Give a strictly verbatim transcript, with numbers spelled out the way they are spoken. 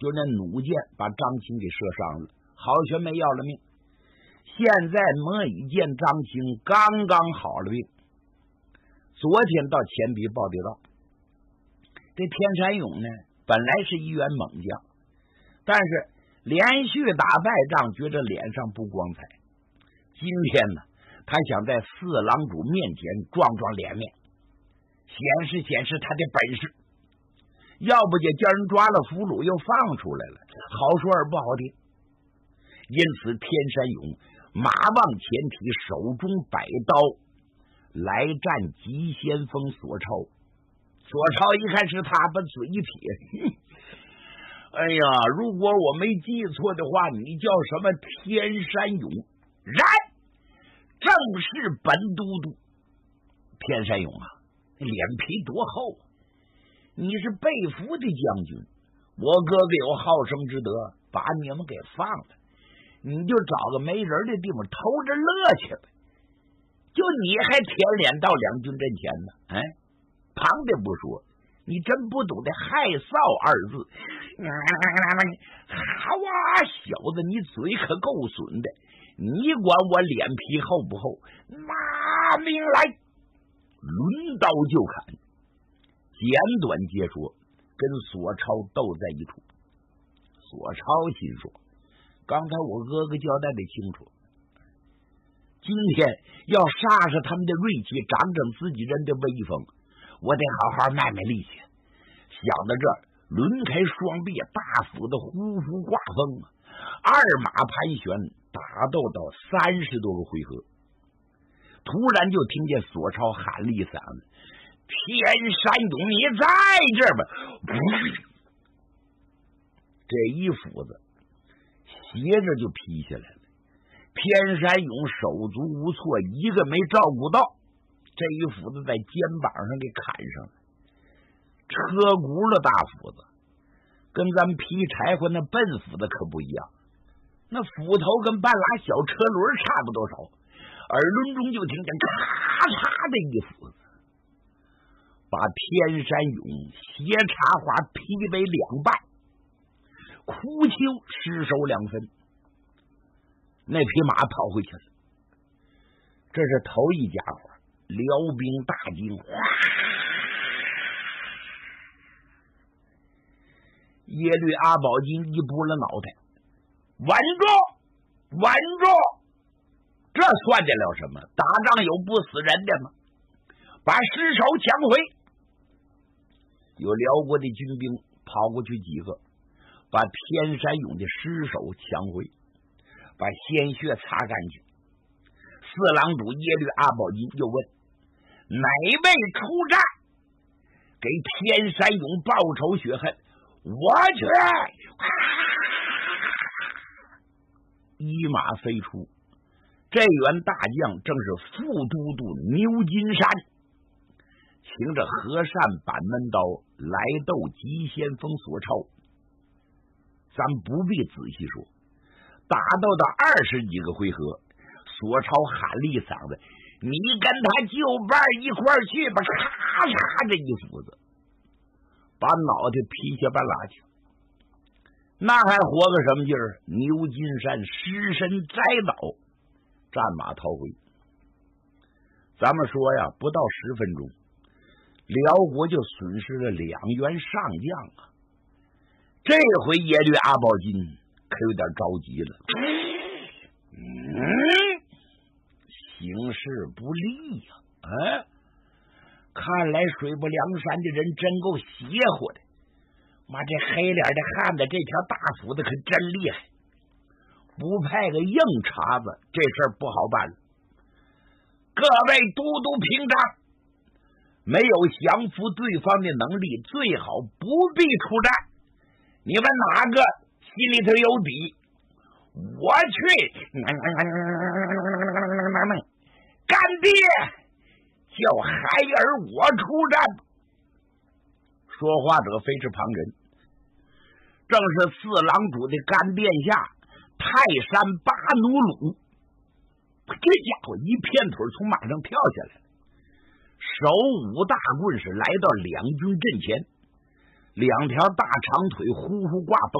就那弩箭把张青给射伤了，好悬没要了命。现在莫一见张青刚刚好了病，昨天到前笔报的到。这田山勇呢，本来是一员猛将，但是连续打败仗，觉着脸上不光彩。今天呢，他想在四郎主面前壮壮脸面，显示显示他的本事，要不就叫人抓了俘虏又放出来了，好说而不好听。因此天山勇马往前提，手中摆刀来战急先锋索超。索超一看是他，把嘴一撇，哎呀，如果我没记错的话，你叫什么天山勇？然正是本都督。天山勇啊，脸皮多厚，你是被俘的将军，我哥哥有好生之德，把你们给放了，你就找个没人的地方偷着乐去呗。就你还舔脸到两军阵前呢，哎，旁的不说，你真不懂得害臊二字。好啊，小子，你嘴可够损的，你管我脸皮厚不厚？拿命来！抡刀就砍。简短截说，跟索超斗在一处。索超心说，刚才我哥哥交代的清楚，今天要杀杀他们的锐气，长长自己人的威风，我得好好卖卖力气。想到这儿，抡开双臂，大斧子呼呼挂风，二马盘旋，打斗到三十多个回合。突然就听见索超喊了一嗓子：“天山勇，你在这儿吧！”这一斧子斜着就劈下来了。天山勇手足无措，一个没照顾到，这一斧子在肩膀上给砍上了。车轱辘大斧子，跟咱们劈柴火那笨斧子可不一样，那斧头跟半拉小车轮差不多少。耳轮中就听见咔嚓的一斧子，把天山勇斜插花劈为两半，哭丘失手两分。那匹马跑回去了。这是头一家伙，辽兵大惊，哗！耶律阿保机一拨了脑袋，稳住，稳住！这算得了什么？打仗有不死人的吗？把尸首抢回。有辽国的军兵跑过去几个，把天山勇的尸首抢回，把鲜血擦干净。四郎主耶律阿保机又问：哪位出战给天山勇报仇雪恨？我去！一马飞出。这员大将正是副都督牛金山，擎着和善板门刀来斗急先锋索超。咱不必仔细说，打斗到二十几个回合，索超喊了一嗓子：“你跟他就伴一块儿去吧！”咔嚓，这一斧子把脑袋劈下半拉去，那还活个什么劲儿？牛金山失身栽倒，战马逃回。咱们说呀，不到十分钟，辽国就损失了两员上将啊！这回耶律阿保机可有点着急了。嗯，形势不利呀、啊！哎，看来水泊梁山的人真够邪乎的。妈，这黑脸的汉子，这条大斧子可真厉害。不派个硬茬子，这事儿不好办了。各位都督平章，没有降服对方的能力，最好不必出战。你们哪个心里头有底？我去干爹，叫孩儿我出战。说话者非是旁人，正是四郎主的干殿下泰山巴努鲁。这家伙一片腿从马上跳下来，手舞大棍是来到两军阵前，两条大长腿呼呼挂风，